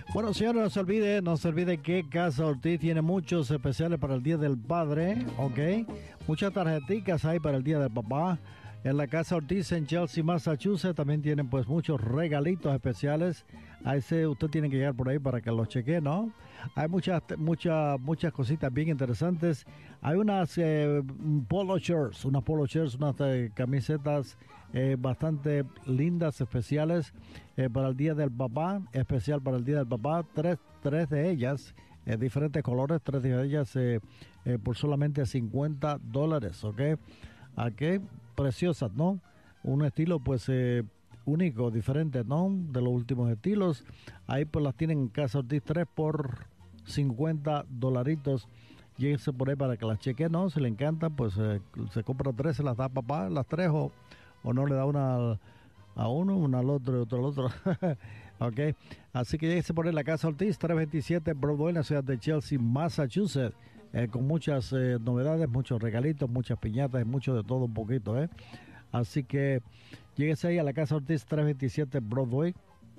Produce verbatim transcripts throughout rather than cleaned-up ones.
Bueno, señores, no se olvide, no se olvide que Casa Ortiz tiene muchos especiales para el Día del Padre, ¿ok? Muchas tarjeticas hay para el Día del Papá. En la Casa Ortiz en Chelsea, Massachusetts, también tienen pues muchos regalitos especiales. A ese usted tiene que llegar por ahí para que los chequee, ¿no? Hay muchas, muchas, muchas cositas bien interesantes. Hay unas eh, polo shirts, unas polo shirts, unas eh, camisetas eh, bastante lindas, especiales eh, para el Día del Papá, especial para el Día del Papá. Tres, tres de ellas, eh, diferentes colores, tres de ellas eh, eh, por solamente cincuenta dólares, ¿ok? Aquí, preciosas, ¿no? Un estilo pues eh, único, diferente, ¿no? De los últimos estilos. Ahí pues las tienen en Casa Ortiz, tres por cincuenta dolaritos. Lléguese por ahí para que las cheque, ¿no? Si le encanta, pues eh, se compra tres, se las da a papá, las tres, o, o no le da una al, a uno, una al otro y otro al otro. Ok, así que lléguese por ahí la Casa Ortiz, trescientos veintisiete Broadway, en la ciudad de Chelsea, Massachusetts. Eh, con muchas eh, novedades, muchos regalitos, muchas piñatas y mucho de todo un poquito, ¿eh? Así que lléguese ahí a la Casa Ortiz, trescientos veintisiete Broadway,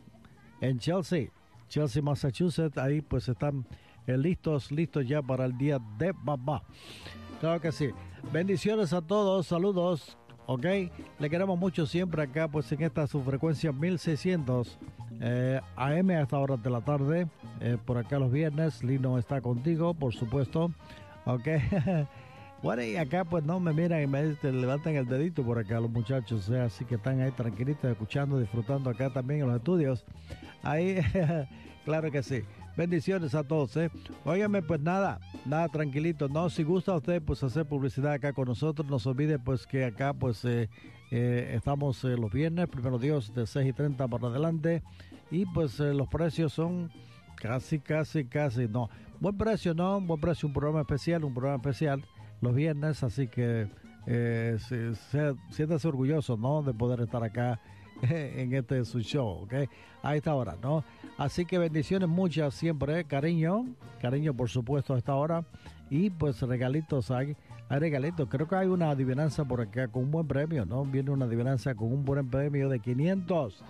en Chelsea, Chelsea, Massachusetts. Ahí pues están eh, listos, listos ya para el Día de Papá. Claro que sí. Bendiciones a todos, saludos, ok. Le queremos mucho siempre acá, pues en esta su frecuencia mil seiscientos eh, A M a esta hora de la tarde. Eh, por acá los viernes, Lino está contigo, por supuesto, ok. Bueno, y acá pues no me miran y me levantan el dedito por acá los muchachos, eh, así que están ahí tranquilitos, escuchando, disfrutando acá también en los estudios. Ahí, claro que sí. Bendiciones a todos, eh. Óigame, pues nada, nada, tranquilito, no, si gusta usted pues hacer publicidad acá con nosotros, no se olvide pues que acá pues eh, eh, estamos eh, los viernes, primero Dios, de seis y treinta para adelante, y pues eh, los precios son casi, casi, casi, no, buen precio, no, buen precio, un programa especial, un programa especial los viernes, así que eh, se, se, siéntase orgulloso, ¿no?, de poder estar acá en este su show, ¿ok? A esta hora, ¿no? Así que bendiciones muchas siempre, ¿eh? Cariño, cariño por supuesto a esta hora, y pues regalitos hay, hay regalitos, creo que hay una adivinanza por acá con un buen premio, ¿no? Viene una adivinanza con un buen premio de quinientos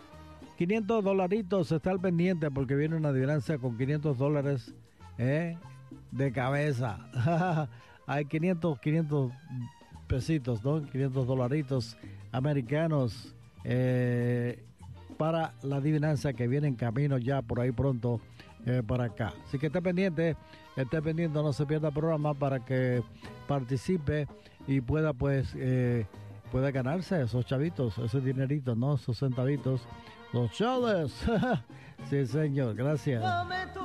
dolaritos, está al pendiente porque viene una adivinanza con quinientos dólares, ¿eh?, de cabeza. Hay quinientos pesitos, ¿no? quinientos dolaritos americanos eh, para la adivinanza que viene en camino ya por ahí pronto eh, para acá. Así que esté pendiente, esté pendiente, no se pierda el programa para que participe y pueda pues eh, pueda ganarse esos chavitos, ese dinerito, ¿no? Esos centavitos, los chavos. Sí, señor, gracias.